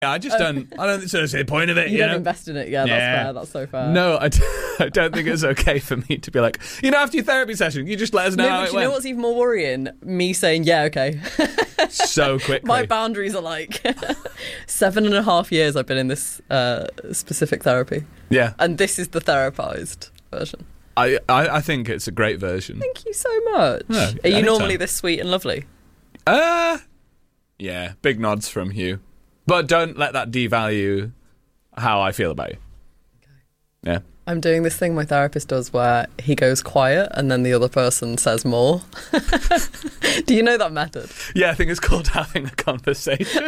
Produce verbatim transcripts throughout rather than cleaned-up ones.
I just don't. I don't. So that's the point of it. You, You, don't know? invest in it. Yeah, that's Yeah. fair. That's so fair. No, I, d- I don't think it's okay for me to be like, you know, after your therapy session, you just let us know No, how but it you went. know what's even more worrying? Me saying, yeah, okay. So quickly. My boundaries are like seven and a half years I've been in this uh, specific therapy. Yeah. And this is the therapized version. I, I, I think it's a great version. Thank you so much. No, Are you anytime. normally this sweet and lovely? Uh, yeah, big nods from Hugh. But don't let that devalue how I feel about you. Yeah. I'm doing this thing my therapist does where he goes quiet and then the other person says more. Do you know that method? Yeah, I think it's called having a conversation.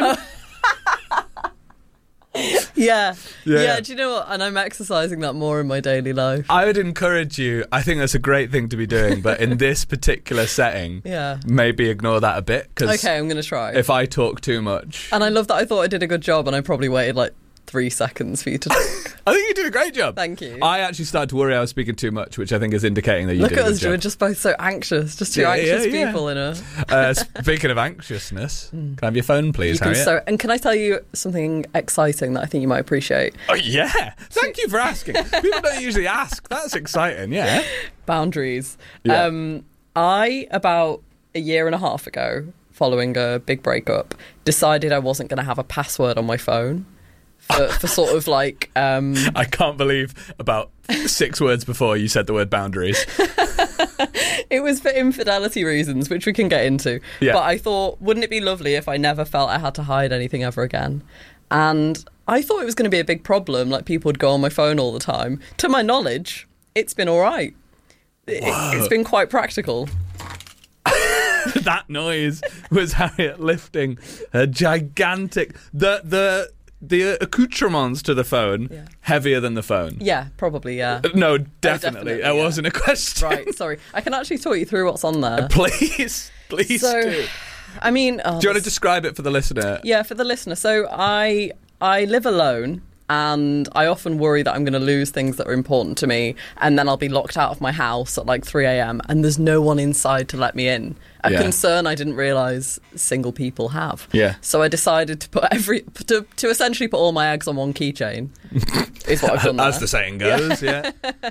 Yeah. Yeah. Yeah, do you know what? And I'm exercising that more in my daily life. I would encourage you, I think that's a great thing to be doing, but in this particular setting, Yeah. maybe ignore that a bit. Cause Okay, I'm going to try. if I talk too much... And I love that I thought I did a good job and I probably waited like three seconds for you to talk. I think you did a great job. Thank you. I actually stared to worry I was speaking too much, which I think is indicating that you Look did at a us, good we're job. just both so anxious. Just two Yeah, anxious yeah, yeah. people in a... Uh, speaking of anxiousness, can I have your phone, please, You can Harriet? so, and can I tell you something exciting that I think you might appreciate? Oh, yeah. Thank you for asking. People don't usually ask. That's exciting, yeah. Boundaries. Yeah. Um, I, about a year and a half ago, following a big breakup, decided I wasn't going to have a password on my phone for, for sort of like... Um, I can't believe about six words before you said the word boundaries. it was for infidelity reasons, which we can get into. Yeah. But I thought, wouldn't it be lovely if I never felt I had to hide anything ever again? And I thought it was going to be a big problem, like people would go on my phone all the time. To my knowledge, it's been all right. It, it's been quite practical. That noise was Harriet lifting a gigantic... The the the accoutrements to the phone, Yeah. heavier than the phone. Yeah, probably, yeah. No, definitely. definitely, That yeah. wasn't a question. Right, sorry. I can actually talk you through what's on there. Please, please So, do. I mean... Oh, Do you want to this- describe it for the listener? Yeah, for the listener. So I I live alone and I often worry that I'm going to lose things that are important to me and then I'll be locked out of my house at like three a.m. and there's no one inside to let me in. A Yeah. concern I didn't realise single people have. Yeah. So I decided to put every to, to essentially put all my eggs on one keychain. Is what I've done there. As the saying goes, yeah.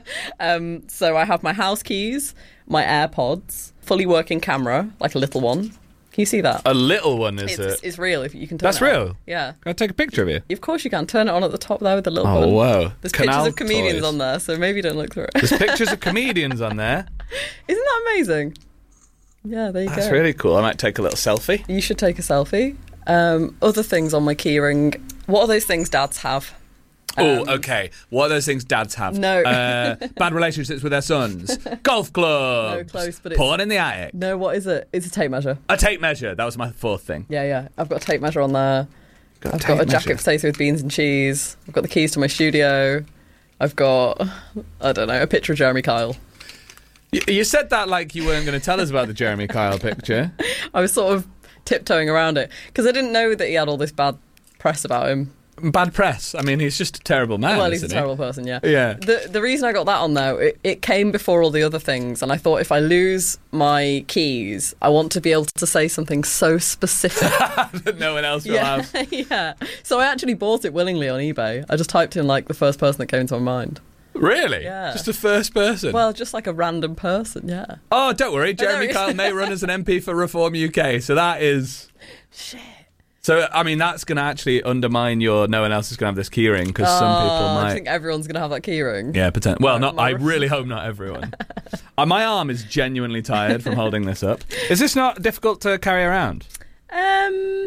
Um, so I have my house keys, my AirPods, fully working camera, like a little one. Can you see that? A little one, is it's, it? it's real if you can turn That's it on. real? Yeah. Can I take a picture of you? Of course you can. Turn it on at the top there with the little Oh, one. whoa. There's Canal pictures of comedians toys. on there, so maybe don't look through it. There's pictures of comedians on there. Isn't that amazing? Yeah, there you That's go. really cool. I might take a little selfie. You should take a selfie. Um, other things on my keyring. What are those things dads have? Oh, Um, okay. What are those things dads have? No. Uh, bad relationships with their sons. Golf clubs. No, close, but it's- Porn in the attic. No, what is it? It's a tape measure. A tape measure. That was my fourth thing. Yeah, yeah. I've got a tape measure on there. Got I've tape got a measure. jacket potato with beans and cheese. I've got the keys to my studio. I've got, I don't know, a picture of Jeremy Kyle. You, you said that like you weren't going to tell us about the Jeremy Kyle picture. I was sort of tiptoeing around it because I didn't know that he had all this bad press about him. Bad press. I mean, he's just a terrible man. Well, he's a isn't terrible person, yeah. he? Yeah. The the reason I got that on though, it, it came before all the other things, and I thought if I lose my keys, I want to be able to say something so specific. That no one else will yeah, have. yeah. So I actually bought it willingly on eBay. I just typed in like the first person that came into my mind. Really? Yeah. Just the first person? Well, just like a random person, yeah. Oh, don't worry. there Jeremy he is. Kyle may run as an M P for Reform U K, so that is... Shit. So, I mean, that's going to actually undermine your no one else is going to have this keyring, because some people Oh, might... I think everyone's gonna have that keyring. Yeah, potent- well, not. My I ref- really hope not everyone. uh, my arm is genuinely tired from holding this up. Is this not difficult to carry around? Um,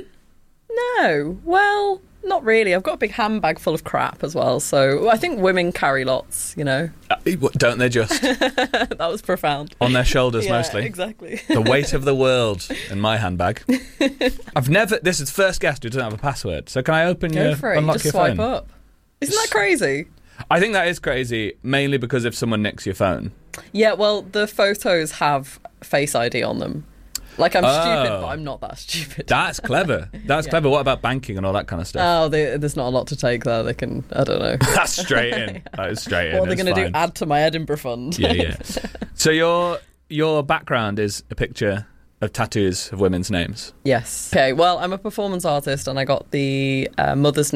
no. Well, not really. I've got a big handbag full of crap as well, so I think women carry lots. You know, Uh, what- don't they just? that was profound. On their shoulders Yeah, mostly. exactly. The weight of the world in my handbag. I've never... This is the first guest who doesn't have a password, so can I open Go your... for it. You unlock just your swipe phone? up. Isn't that crazy? I think that is crazy, mainly because if someone nicks your phone... Yeah. Well, the photos have Face I D on them. Like I'm Oh. stupid, but I'm not that stupid. That's clever. That's Yeah. clever. What about banking and all that kind of stuff? Oh, they, there's not a lot to take there. They can, I don't know. That's straight in. That is straight in. What are they It's going to do? fine. Add to my Edinburgh fund? Yeah, yeah. So your your background is a picture of tattoos of women's names? Yes. Okay, well, I'm a performance artist and I got the uh, mother's